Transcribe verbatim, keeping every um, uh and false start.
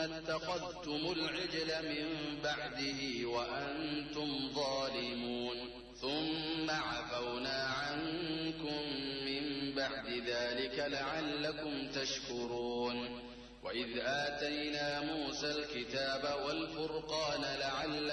اتخذتم العجل من بعده وأنتم ظالمون ثم عفونا عنكم من بعد ذلك لعلكم تشكرون وإذ آتينا موسى الكتاب والفرقان لعلكم